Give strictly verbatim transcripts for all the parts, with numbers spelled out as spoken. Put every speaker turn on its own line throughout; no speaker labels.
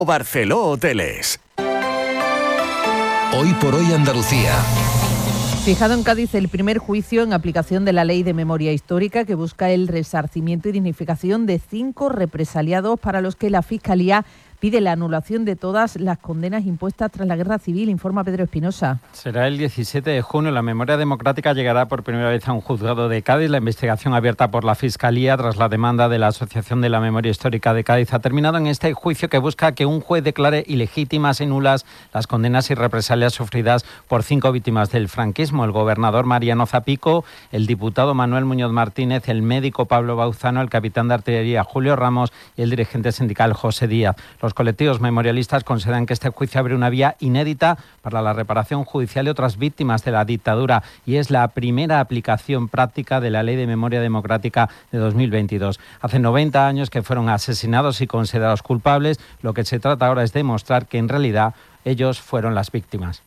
Barceló Hoteles.
Hoy por hoy Andalucía.
Fijado en Cádiz el primer juicio en aplicación de la Ley de Memoria Histórica que busca el resarcimiento y dignificación de cinco represaliados para los que la Fiscalía pide la anulación de todas las condenas impuestas tras la Guerra Civil, informa Pedro Espinosa.
Será el diecisiete de junio. La memoria democrática llegará por primera vez a un juzgado de Cádiz. La investigación abierta por la Fiscalía tras la demanda de la Asociación de la Memoria Histórica de Cádiz ha terminado en este juicio que busca que un juez declare ilegítimas y nulas las condenas y represalias sufridas por cinco víctimas del franquismo: el gobernador Mariano Zapico, el diputado Manuel Muñoz Martínez, el médico Pablo Bauzano, el capitán de artillería Julio Ramos y el dirigente sindical José Díaz. Los colectivos memorialistas consideran que este juicio abre una vía inédita para la reparación judicial de otras víctimas de la dictadura y es la primera aplicación práctica de la Ley de Memoria Democrática de dos mil veintidós. Hace noventa años que fueron asesinados y considerados culpables. Lo que se trata ahora es demostrar que en realidad ellos fueron las víctimas.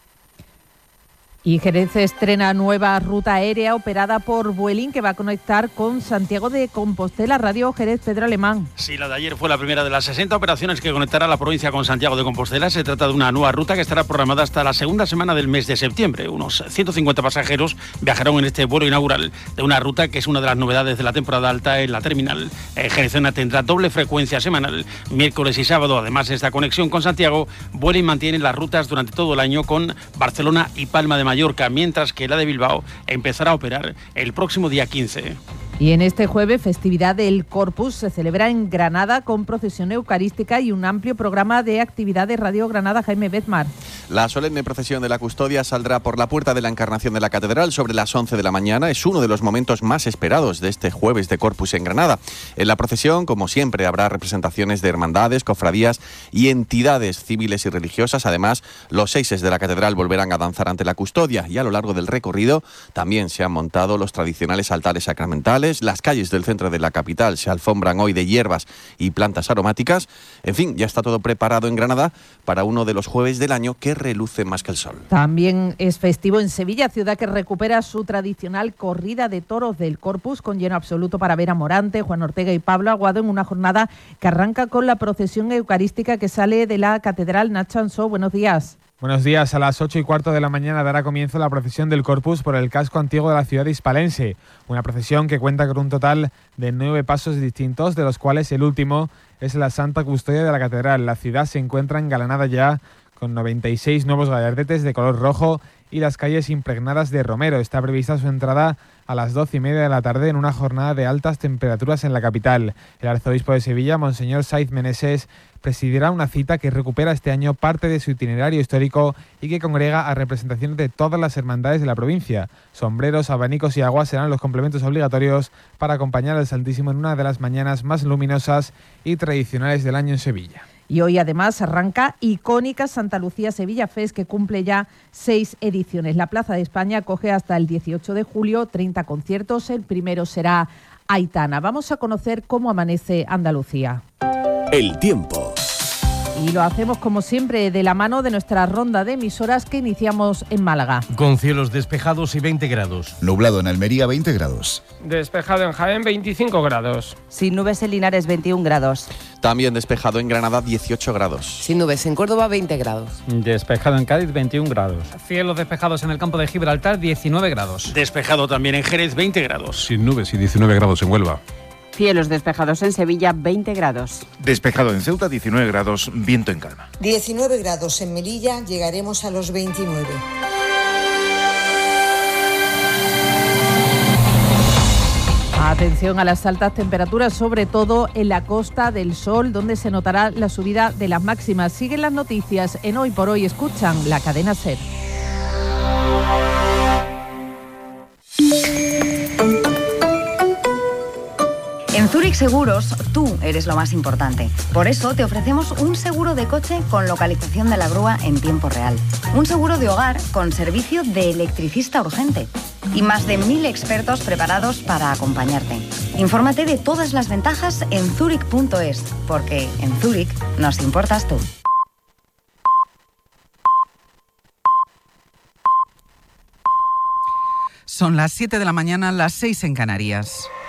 Y Jerez estrena nueva ruta aérea operada por Vueling que va a conectar con Santiago de Compostela. Radio Jerez, Pedro Alemán.
Sí, la de ayer fue la primera de las sesenta operaciones que conectará la provincia con Santiago de Compostela. Se trata de una nueva ruta que estará programada hasta la segunda semana del mes de septiembre. Unos ciento cincuenta pasajeros viajarán en este vuelo inaugural de una ruta que es una de las novedades de la temporada alta en la terminal. Eh, Jerezana tendrá doble frecuencia semanal, miércoles y sábado. Además de esta conexión con Santiago, Vueling mantiene las rutas durante todo el año con Barcelona y Palma de Mallorca, mientras que la de Bilbao empezará a operar el próximo día quince.
Y en este jueves, festividad del Corpus se celebra en Granada con procesión eucarística y un amplio programa de actividades. Radio Granada, Jaime Bezmar.
La solemne procesión de la custodia saldrá por la puerta de la Encarnación de la Catedral sobre las once de la mañana. Es uno de los momentos más esperados de este jueves de Corpus en Granada. En la procesión, como siempre, habrá representaciones de hermandades, cofradías y entidades civiles y religiosas. Además, los seises de la Catedral volverán a danzar ante la custodia y a lo largo del recorrido también se han montado los tradicionales altares sacramentales. Las calles del centro de la capital se alfombran hoy de hierbas y plantas aromáticas. En fin, ya está todo preparado en Granada para uno de los jueves del año que reluce más que el sol.
También es festivo en Sevilla, ciudad que recupera su tradicional corrida de toros del Corpus con lleno absoluto para ver a Morante, Juan Ortega y Pablo Aguado en una jornada que arranca con la procesión eucarística que sale de la Catedral. Nacho Ansó, buenos días.
Buenos días. A las ocho y cuarto de la mañana dará comienzo la procesión del Corpus por el casco antiguo de la ciudad hispalense. Una procesión que cuenta con un total de nueve pasos distintos, de los cuales el último es la Santa Custodia de la Catedral. La ciudad se encuentra engalanada ya con noventa y seis nuevos gallardetes de color rojo y las calles impregnadas de romero. Está prevista su entrada a las doce y media de la tarde en una jornada de altas temperaturas en la capital. El arzobispo de Sevilla, Monseñor Saiz Meneses, presidirá una cita que recupera este año parte de su itinerario histórico y que congrega a representaciones de todas las hermandades de la provincia. Sombreros, abanicos y agua serán los complementos obligatorios para acompañar al Santísimo en una de las mañanas más luminosas y tradicionales del año en Sevilla.
Y hoy además arranca icónica Santa Lucía Sevilla Fest, que cumple ya seis ediciones. La Plaza de España acoge hasta el dieciocho de julio treinta conciertos. El primero será Aitana. Vamos a conocer cómo amanece Andalucía.
El tiempo.
Y lo hacemos como siempre de la mano de nuestra ronda de emisoras que iniciamos en Málaga.
Con cielos despejados y veinte grados.
Nublado en Almería, veinte grados.
Despejado en Jaén, veinticinco grados.
Sin nubes en Linares, veintiún grados.
También despejado en Granada, dieciocho grados.
Sin nubes en Córdoba, veinte grados.
Despejado en Cádiz, veintiún grados.
Cielos despejados en el campo de Gibraltar, diecinueve grados.
Despejado también en Jerez, veinte grados.
Sin nubes y diecinueve grados en Huelva.
Cielos despejados en Sevilla, veinte grados.
Despejado en Ceuta, diecinueve grados, viento en calma.
diecinueve grados en Melilla, llegaremos a los veintinueve.
Atención a las altas temperaturas, sobre todo en la Costa del Sol, donde se notará la subida de las máximas. Siguen las noticias en Hoy por Hoy. Escuchan la cadena SER.
En Zurich Seguros, tú eres lo más importante. Por eso te ofrecemos un seguro de coche con localización de la grúa en tiempo real. Un seguro de hogar con servicio de electricista urgente. Y más de mil expertos preparados para acompañarte. Infórmate de todas las ventajas en zurich punto es, porque en Zurich nos importas tú.
Son las siete de la mañana, las seis en Canarias.